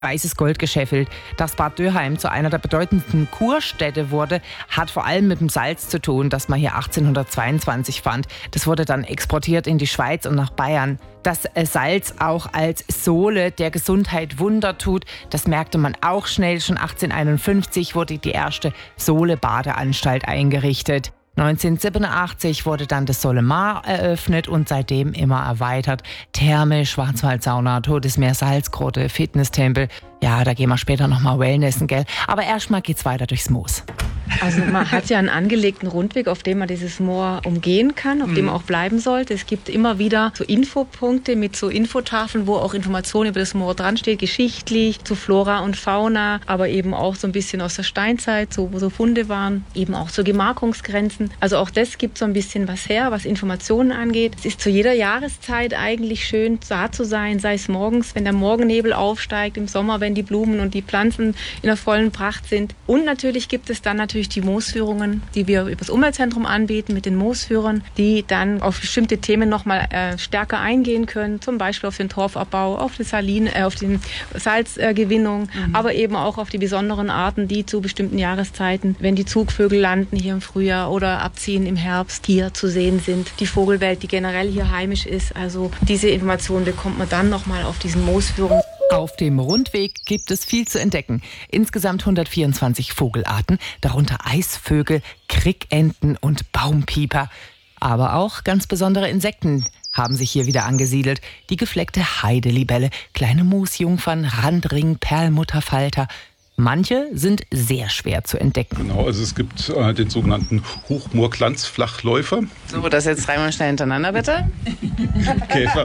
Weißes Gold gescheffelt. Dass Bad Dürheim zu einer der bedeutendsten Kurstädte wurde, hat vor allem mit dem Salz zu tun, das man hier 1822 fand. Das wurde dann exportiert in die Schweiz und nach Bayern. Dass Salz auch als Sohle der Gesundheit Wunder tut, das merkte man auch schnell. Schon 1851 wurde die erste Sohle-Badeanstalt eingerichtet. 1987 wurde dann das Solemar eröffnet und seitdem immer erweitert. Therme, Schwarzwaldsauna, Todesmeer, Salzgrotte, Fitnesstempel. Ja, da gehen wir später nochmal Wellnessen, gell? Aber erstmal geht's weiter durchs Moos. Also man hat ja einen angelegten Rundweg, auf dem man dieses Moor umgehen kann, auf dem man auch bleiben sollte. Es gibt immer wieder so Infopunkte mit so Infotafeln, wo auch Informationen über das Moor dran steht, geschichtlich, zu Flora und Fauna, aber eben auch so ein bisschen aus der Steinzeit, so, wo so Funde waren, eben auch zu Gemarkungsgrenzen. Also auch das gibt so ein bisschen was her, was Informationen angeht. Es ist zu jeder Jahreszeit eigentlich schön, da zu sein, sei es morgens, wenn der Morgennebel aufsteigt, im Sommer, wenn die Blumen und die Pflanzen in der vollen Pracht sind. Und natürlich gibt es dann natürlich die Moosführungen, die wir über das Umweltzentrum anbieten mit den Moosführern, die dann auf bestimmte Themen nochmal stärker eingehen können, zum Beispiel auf den Torfabbau, auf die Salzgewinnung, aber eben auch auf die besonderen Arten, die zu bestimmten Jahreszeiten, wenn die Zugvögel landen hier im Frühjahr oder abziehen im Herbst, hier zu sehen sind. Die Vogelwelt, die generell hier heimisch ist. Also diese Informationen bekommt man dann nochmal auf diesen Moosführungen. Auf dem Rundweg gibt es viel zu entdecken. Insgesamt 124 Vogelarten, darunter Eisvögel, Krickenten und Baumpieper. Aber auch ganz besondere Insekten haben sich hier wieder angesiedelt. Die gefleckte Heidelibelle, kleine Moosjungfern, Randring, Perlmutterfalter. Manche sind sehr schwer zu entdecken. Genau, also es gibt den sogenannten Hochmoorglanzflachläufer. So, das jetzt dreimal schnell hintereinander, bitte. Käfer.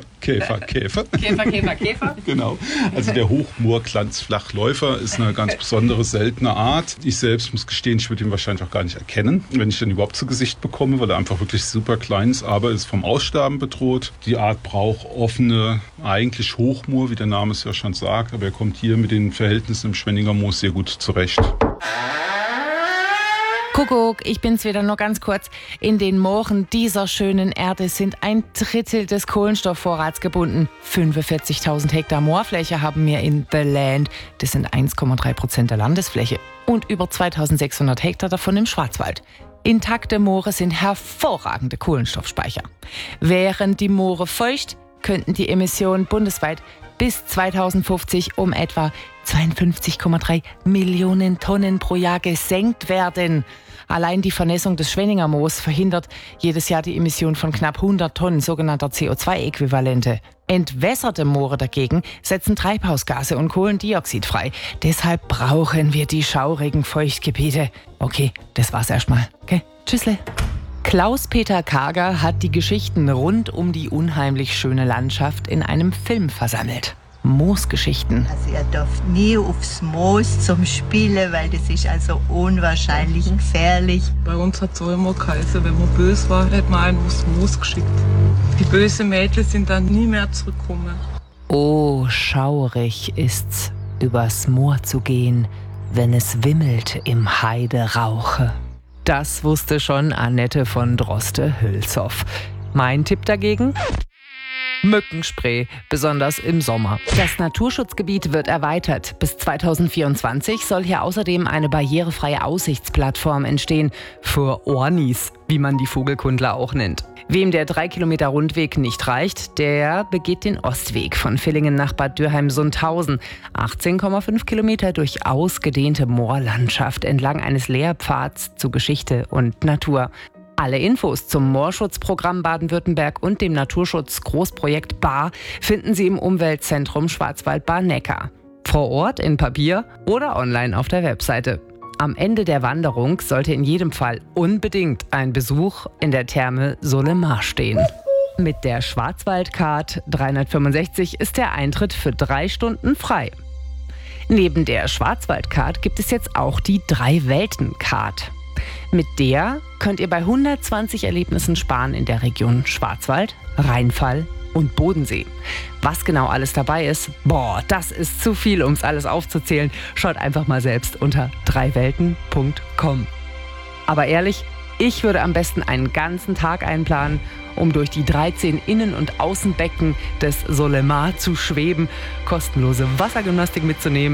Käfer. Genau, also der Hochmoorglanzflachläufer ist eine ganz besondere, seltene Art. Ich selbst muss gestehen, ich würde ihn wahrscheinlich auch gar nicht erkennen, wenn ich den überhaupt zu Gesicht bekomme, weil er einfach wirklich super klein ist, aber ist vom Aussterben bedroht. Die Art braucht offene, eigentlich Hochmoor, wie der Name es ja schon sagt, aber er kommt hier mit den Verhältnissen im Schwenninger Moos sehr gut zurecht. Kuckuck, ich bin's wieder nur ganz kurz. In den Mooren dieser schönen Erde sind 1/3 des Kohlenstoffvorrats gebunden. 45.000 Hektar Moorfläche haben wir in The Land. Das sind 1,3% der Landesfläche. Und über 2.600 Hektar davon im Schwarzwald. Intakte Moore sind hervorragende Kohlenstoffspeicher. Wären die Moore feucht, könnten die Emissionen bundesweit bis 2050 um etwa 52,3 Millionen Tonnen pro Jahr gesenkt werden. Allein die Vernässung des Schwenninger Moos verhindert jedes Jahr die Emission von knapp 100 Tonnen sogenannter CO2-Äquivalente. Entwässerte Moore dagegen setzen Treibhausgase und Kohlendioxid frei. Deshalb brauchen wir die schaurigen Feuchtgebiete. Okay, das war's erstmal. Okay, tschüssle. Klaus-Peter Karger hat die Geschichten rund um die unheimlich schöne Landschaft in einem Film versammelt. Moosgeschichten. Also ihr dürft nie aufs Moos zum Spielen, weil das ist also unwahrscheinlich gefährlich. Bei uns hat es auch immer geheißen, wenn man böse war, hat man einen aufs Moos geschickt. Die bösen Mädchen sind dann nie mehr zurückgekommen. Oh, schaurig ist's, übers Moor zu gehen, wenn es wimmelt im Heiderauche. Das wusste schon Annette von Droste-Hülshoff. Mein Tipp dagegen? Mückenspray, besonders im Sommer. Das Naturschutzgebiet wird erweitert. Bis 2024 soll hier außerdem eine barrierefreie Aussichtsplattform entstehen. Für Ornis, wie man die Vogelkundler auch nennt. Wem der 3 Kilometer Rundweg nicht reicht, der begeht den Ostweg von Villingen nach Bad Dürheim-Sundhausen. 18,5 Kilometer durch ausgedehnte Moorlandschaft entlang eines Lehrpfads zu Geschichte und Natur. Alle Infos zum Moorschutzprogramm Baden-Württemberg und dem Naturschutz-Großprojekt BAR finden Sie im Umweltzentrum Schwarzwald-Baar-Neckar. Vor Ort in Papier oder online auf der Webseite. Am Ende der Wanderung sollte in jedem Fall unbedingt ein Besuch in der Therme Solemar stehen. Mit der Schwarzwald-Card 365 ist der Eintritt für 3 Stunden frei. Neben der Schwarzwald-Card gibt es jetzt auch die 3-Welten-Card. Mit der könnt ihr bei 120 Erlebnissen sparen in der Region Schwarzwald, Rheinfall und Bodensee. Was genau alles dabei ist, das ist zu viel, um es alles aufzuzählen. Schaut einfach mal selbst unter 3welten.com. Aber ehrlich, Ich würde am besten einen ganzen Tag einplanen, um durch die 13 Innen- und Außenbecken des Solimar zu schweben, kostenlose Wassergymnastik mitzunehmen,